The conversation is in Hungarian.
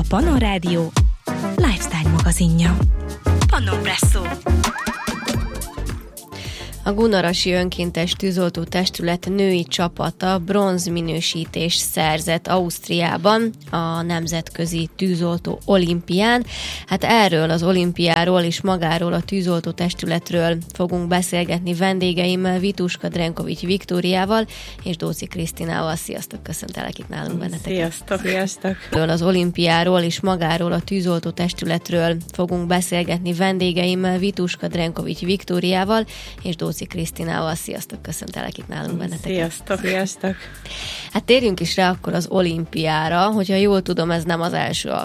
Pannon Rádió lifestyle magazinja. Pannon Presszó. A Gunarasi Önkéntes Tűzoltó Testület női csapata bronzminősítést szerzett Ausztriában a Nemzetközi Tűzoltó Olimpián. Hát erről az olimpiáról és magáról a tűzoltó testületről fogunk beszélgetni vendégeimmel, Vituska Drenkovics Viktóriával és Dóczy Krisztinával. Sziasztok, köszöntelek itt nálunk benneteket. Sziasztok, sziasztok. Az olimpiáról és magáról a tűzoltó testületről fogunk beszélgetni vendégeimmel, Vituska Drenkovics Viktóriával és Dóczy Krisztinával. Sziasztok, köszöntelek itt nálunk benneteket. Sziasztok, sziasztok. Hát térjünk is rá akkor az olimpiára, hogyha jól tudom, ez nem az első alkalom,